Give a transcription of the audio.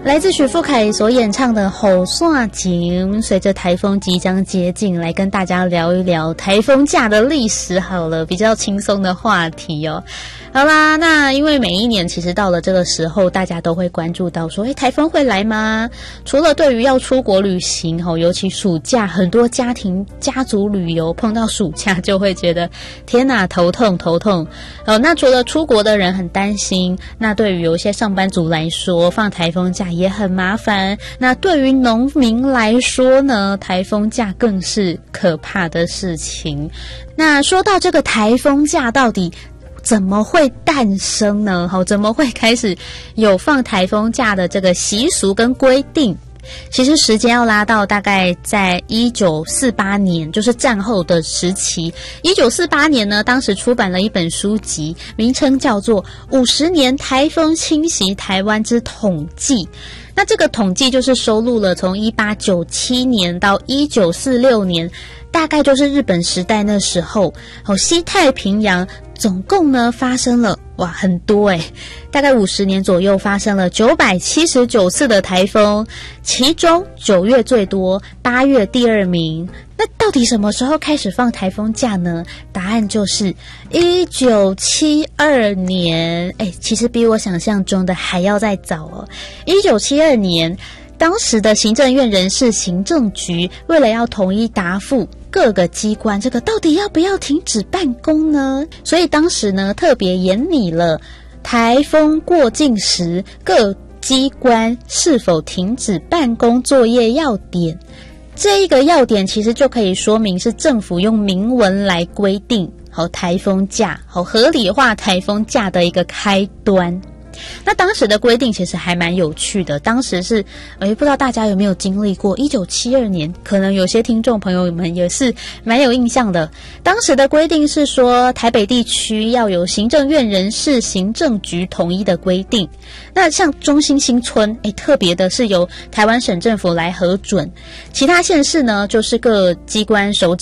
来自许富凯所演唱的《吼煞情》，随着台风即将接近，来跟大家聊一聊台风假的历史好了，比较轻松的话题哦。好啦，那因为每一年其实到了这个时候，大家都会关注到说，台风会来吗？除了对于要出国旅行，尤其暑假，很多家庭家族旅游碰到暑假就会觉得天哪，头痛。那除了出国的人很担心，那对于有一些上班族来说，放台风假也很麻烦。那对于农民来说呢，台风假更是可怕的事情。那说到这个台风假到底怎么会诞生呢？怎么会开始有放台风假的这个习俗跟规定？其实时间要拉到大概在1948年，就是战后的时期。1948年呢，当时出版了一本书籍，名称叫做《50年台风侵袭台湾之统计》。那这个统计就是收录了从1897年到1946年，大概就是日本时代那时候，西太平洋总共呢发生了很多大概50年左右发生了979次的台风，其中9月最多，8月第2名。那到底什么时候开始放台风假呢？答案就是1972年。其实比我想象中的还要再早哦。1972年，当时的行政院人事行政局为了要统一答复各个机关这个到底要不要停止办公呢，所以当时呢特别研拟了台风过境时各机关是否停止办公作业要点。这一个要点其实就可以说明是政府用明文来规定台风假，合理化台风假的一个开端。那当时的规定其实还蛮有趣的，当时是不知道大家有没有经历过1972年，可能有些听众朋友们也是蛮有印象的。当时的规定是说，台北地区要有行政院人事行政局统一的规定。那像中兴新村特别的是由台湾省政府来核准，其他县市呢就是各机关首